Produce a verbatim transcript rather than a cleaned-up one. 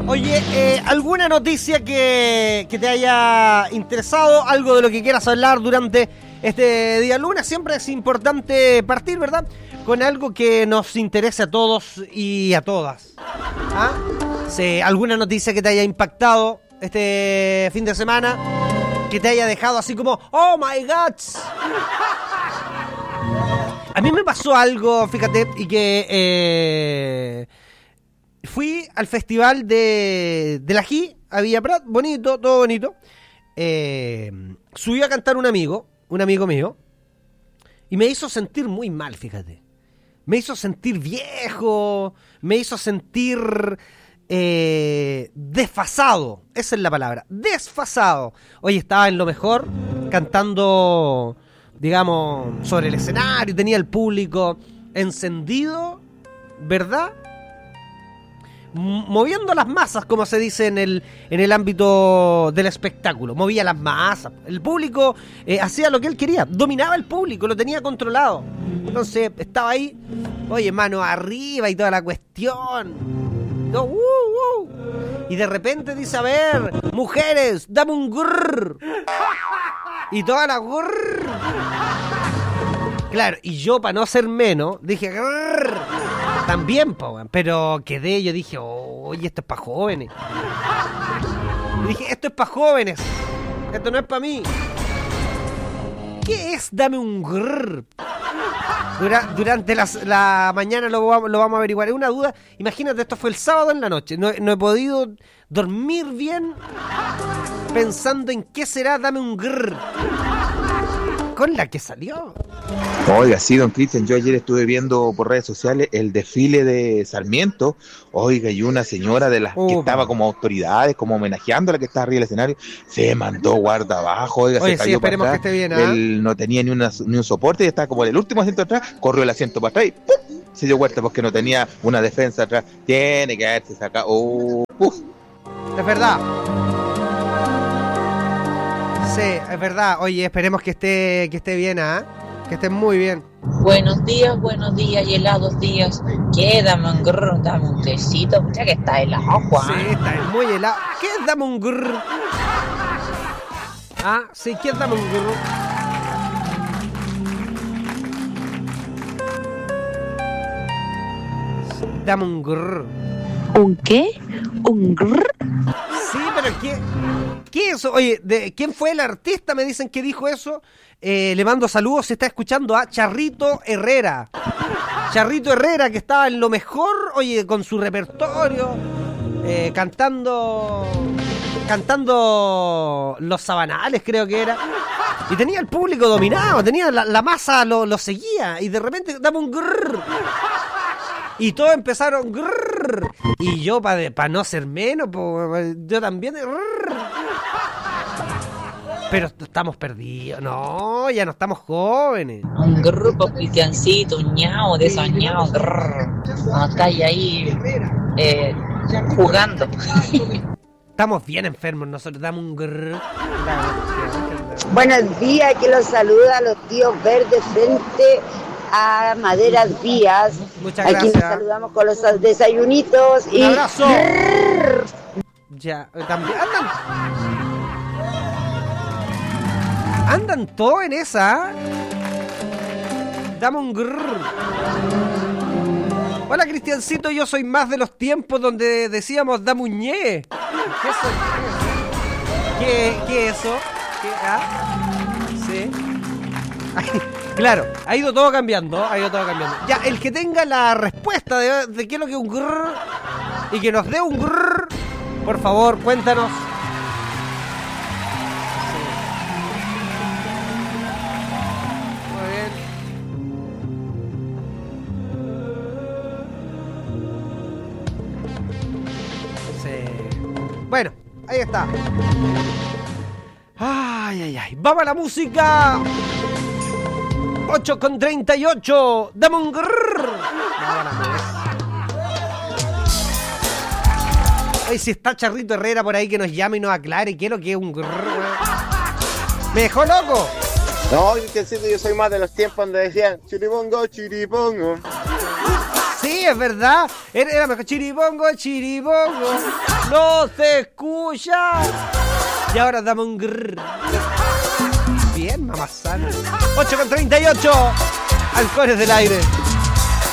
Oye, eh, ¿alguna noticia que, que te haya interesado? Algo de lo que quieras hablar durante este día lunes. Siempre es importante partir, ¿verdad?, con algo que nos interese a todos y a todas. ¿Ah? Sí, ¿alguna noticia que te haya impactado este fin de semana? Que te haya dejado así como, ¡oh my God! A mí me pasó algo, fíjate, y que eh, fui al festival de, de la G I, había Prat, bonito, todo bonito. Eh, subió a cantar un amigo, un amigo mío, y me hizo sentir muy mal, fíjate. Me hizo sentir viejo, me hizo sentir eh, desfasado, esa es la palabra, desfasado. Oye, estaba en lo mejor, cantando, digamos, sobre el escenario, tenía el público encendido, ¿verdad? M- moviendo las masas, como se dice en el, en el ámbito del espectáculo, movía las masas. El público eh, hacía lo que él quería, dominaba el público, lo tenía controlado. Entonces estaba ahí, oye, mano arriba y toda la cuestión. No, uh, uh. Y de repente dice, a ver, mujeres, dame un grrr. Y toda la grrr. Claro, y yo, para no ser menos, dije grrr. También, po, pero quedé, yo dije, oye, esto es para jóvenes. Y dije, esto es para jóvenes, esto no es para mí. ¿Qué es dame un grrr? Dura, durante las, la mañana lo, lo vamos a averiguar. Es una duda. Imagínate, esto fue el sábado en la noche. No, no he podido dormir bien pensando en qué será dame un grrr. Con la que salió. Oiga, sí, don Cristian, yo ayer estuve viendo por redes sociales el desfile de Sarmiento. Oiga, y una señora de las oh, que estaba como autoridades, como homenajeando a la que estaba arriba del escenario, se mandó guarda abajo. Oiga, Oye, se cayó sí, esperemos para atrás. Que esté bien, ¿eh? Él no tenía ni, una, ni un soporte y estaba como en el último asiento atrás, corrió el asiento para atrás y ¡pum! Se dio vuelta porque no tenía una defensa atrás. Tiene que haberse sacado. Oh, uf. Es verdad. Sí, es verdad. Oye, esperemos que esté que esté bien, ¿ah? ¿eh? Que esté muy bien. Buenos días, buenos días y helados días. ¿Qué? Dame un grrr, dame un tecito. Ya que está helado, Juan. Sí, está muy helado. ¿Qué es dame un grrr? Ah, sí, ¿qué es dame un grrr? Dame un grrr. ¿Un qué? ¿Un grrr? Sí, pero ¿qué? ¿Qué es eso? Oye, ¿de quién fue el artista? Me dicen que dijo eso. Eh, le mando saludos, se está escuchando a Charrito Herrera. Charrito Herrera, que estaba en lo mejor, oye, con su repertorio, eh, cantando, cantando Los Sabanales, creo que era. Y tenía el público dominado, tenía la, la masa, lo, lo seguía. Y de repente daba un grrr. Y todos empezaron grrr. Y yo, para pa no ser menos, po, yo también grrr. Pero estamos perdidos. No, ya no estamos jóvenes. Un grupo cristiancito, un ñao de esos ñao. No estáis ahí eh, jugando. Estamos bien enfermos nosotros. Damos un grrr. Buenos días, que los saluda a los tíos verdes frente a Maderas Díaz. Muchas Aquí gracias. nos saludamos con los desayunitos. Un y abrazo. Ya, también andan. Andan todos en esa. Dame un grrr. Hola, Cristiancito, yo soy más de los tiempos donde decíamos dame un ñe. ¿Qué es eso? ¿Qué, qué es eso? ¿Qué, ah? Sí. Ay, claro, ha ido todo cambiando, ha ido todo cambiando. Ya, el que tenga la respuesta de, de qué es lo que es un grrr y que nos dé un grrr, por favor, cuéntanos. Bueno, ahí está. Ay, ay, ay. ¡Vamos a la música! ocho con treinta y ocho. ¡Dame un grrr! Ay, si está Charrito Herrera por ahí que nos llame y nos aclare qué es lo que es un grrr, güey. ¡Me dejó loco! No, yo soy más de los tiempos donde decían chiripongo, chiripongo. Sí, Sí, es verdad. Era, era mejor. Chiribongo, chiribongo. No se escucha. Y ahora dame un grrr. Bien, mamazana. ocho con treinta y ocho. Halcones del aire.